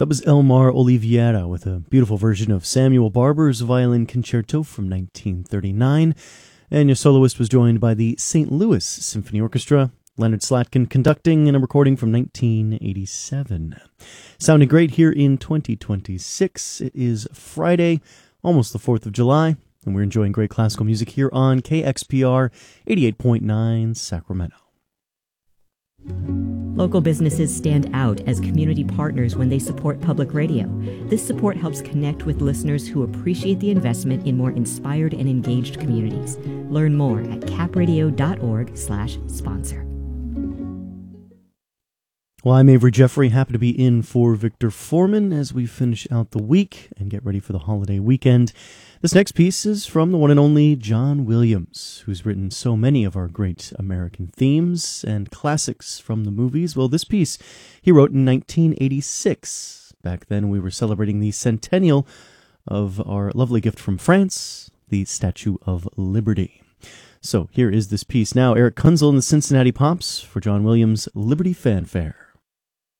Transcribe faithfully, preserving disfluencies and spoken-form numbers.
That was Elmar Oliveira with a beautiful version of Samuel Barber's Violin Concerto from nineteen thirty-nine. And your soloist was joined by the Saint Louis Symphony Orchestra, Leonard Slatkin conducting in a recording from nineteen eighty-seven. Sounding great here in twenty twenty-six. It is Friday, almost the fourth of July, and we're enjoying great classical music here on K X P R eighty-eight point nine Sacramento. Local businesses stand out as community partners when they support public radio. This support helps connect with listeners who appreciate the investment in more inspired and engaged communities. Learn more at capradio.org slash sponsor. Well, I'm Avery Jeffrey, happy to be in for Victor Foreman as we finish out the week and get ready for the holiday weekend. This next piece is from the one and only John Williams, who's written so many of our great American themes and classics from the movies. Well, this piece he wrote in nineteen eighty-six. Back then we were celebrating the centennial of our lovely gift from France, the Statue of Liberty. So here is this piece now. Eric Kunzel and the Cincinnati Pops for John Williams' Liberty Fanfare.